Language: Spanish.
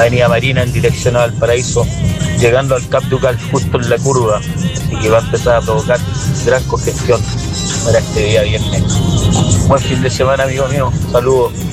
Avenida Marina en dirección a Valparaíso, llegando al Cap Ducal justo en la curva, así que va a empezar a provocar gran congestión para este día viernes. Buen fin de semana, amigo mío, saludos.